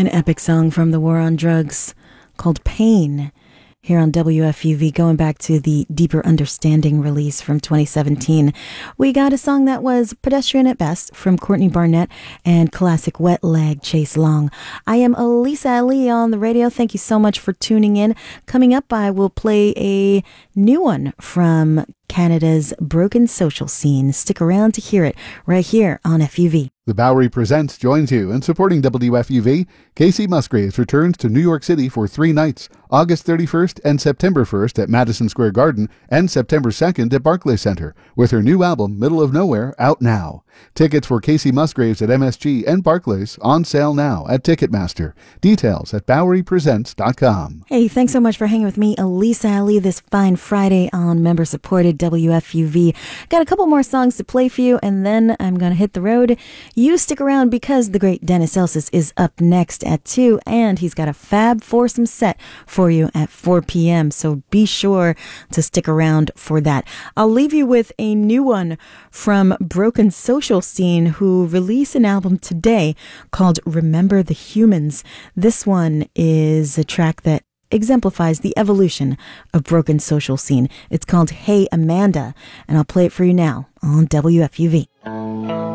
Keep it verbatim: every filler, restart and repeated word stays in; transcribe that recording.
An epic song from the War on Drugs called Pain here on W F U V, going back to the Deeper Understanding release from twenty seventeen. We got a song that was pedestrian at best from Courtney Barnett and classic Wet Leg Chase Long. I am Elisa Ali on the radio. Thank you so much for tuning in. Coming up, I will play a new one from Canada's Broken Social Scene. Stick around to hear it right here on F U V. The Bowery Presents joins you in supporting W F U V. Casey Musgraves returns to New York City for three nights, August thirty-first and September first at Madison Square Garden and September second at Barclays Center, with her new album, Middle of Nowhere, out now. Tickets for Casey Musgraves at M S G and Barclays on sale now at Ticketmaster. Details at bowery presents dot com. Hey, thanks so much for hanging with me, Elisa Ali, this fine Friday on member-supported W F U V. Got a couple more songs to play for you, and then I'm going to hit the road. You stick around because the great Dennis Elsis is up next at two, and he's got a fab foursome set for you at four p.m., so be sure to stick around for that. I'll leave you with a new one from Broken Social Scene, who released an album today called Remember the Humans. This one is a track that exemplifies the evolution of Broken Social Scene. It's called Hey Amanda, and I'll play it for you now on W F U V.